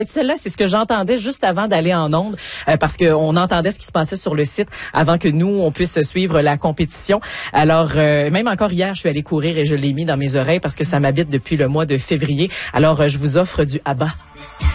Celle-là, c'est ce que j'entendais juste avant d'aller en onde, parce qu'on entendait ce qui se passait sur le site avant que nous, on puisse suivre la compétition. Alors, même encore hier, je suis allée courir et je l'ai mis dans mes oreilles parce que ça m'habite depuis le mois de février. Alors, je vous offre du ABBA.